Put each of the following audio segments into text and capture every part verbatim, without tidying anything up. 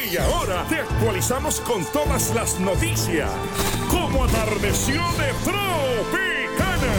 Y ahora te actualizamos con todas las noticias. Como atardeció de Tropicana.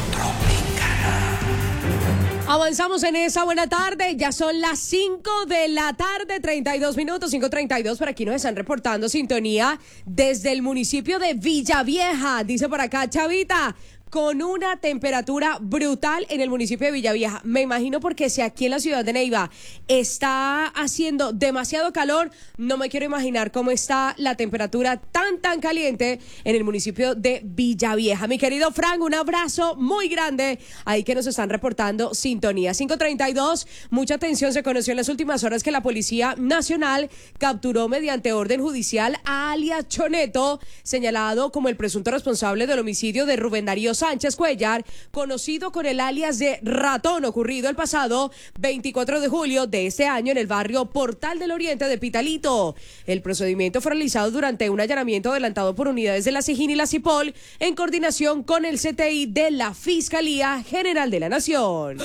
Avanzamos en esa buena tarde, ya son las cinco de la tarde, treinta y dos minutos, cinco treinta y dos, por aquí nos están reportando sintonía desde el municipio de Villavieja, dice por acá Chavita, con una temperatura brutal en el municipio de Villavieja. Me imagino porque si aquí en la ciudad de Neiva está haciendo demasiado calor, no me quiero imaginar cómo está la temperatura tan, tan caliente en el municipio de Villavieja. Mi querido Frank, un abrazo muy grande ahí que nos están reportando sintonía. cinco treinta y dos, mucha atención, se conoció en las últimas horas que la Policía Nacional capturó mediante orden judicial a alias Choneto, señalado como el presunto responsable del homicidio de Rubén Darío Sánchez Cuellar, conocido con el alias de Ratón, ocurrido el pasado veinticuatro de julio de este año en el barrio Portal del Oriente de Pitalito. El procedimiento fue realizado durante un allanamiento adelantado por unidades de la SIJIN y la CIPOL en coordinación con el C T I de la Fiscalía General de la Nación.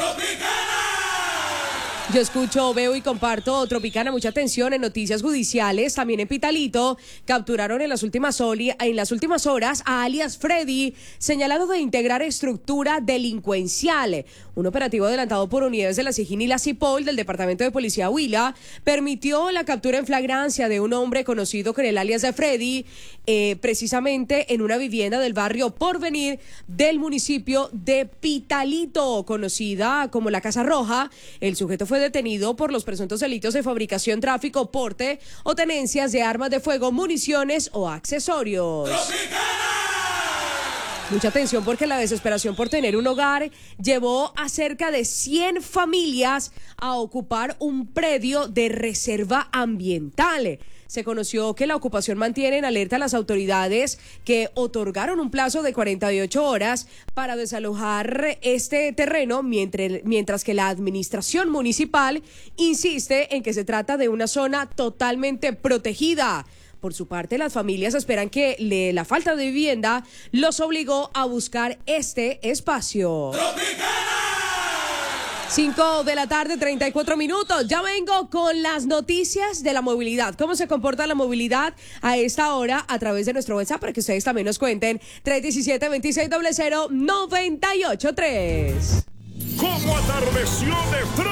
Yo escucho, veo y comparto Tropicana, mucha atención en noticias judiciales, también en Pitalito, capturaron en las últimas, oli, en las últimas horas a alias Freddy, señalado de integrar estructura delincuencial. Un operativo adelantado por unidades de la SIJIN y la CIPOL del Departamento de Policía Huila permitió la captura en flagrancia de un hombre conocido con el alias de Freddy, eh, precisamente en una vivienda del barrio Porvenir del municipio de Pitalito, conocida como la Casa Roja. El sujeto fue detenido por los presuntos delitos de fabricación, tráfico, porte o tenencias de armas de fuego, municiones o accesorios. ¡Tropicana! Mucha atención porque la desesperación por tener un hogar llevó a cerca de cien familias a ocupar un predio de reserva ambiental. Se conoció que la ocupación mantiene en alerta a las autoridades que otorgaron un plazo de cuarenta y ocho horas para desalojar este terreno, mientras, mientras que la administración municipal insiste en que se trata de una zona totalmente protegida. Por su parte, las familias esperan que le, la falta de vivienda los obligó a buscar este espacio. cinco de la tarde, treinta y cuatro minutos. Ya vengo con las noticias de la movilidad. ¿Cómo se comporta la movilidad a esta hora a través de nuestro WhatsApp? Para que ustedes también nos cuenten. tres diecisiete, veintiséis cero cero, noventa y ocho tres. Como atardeció de Tro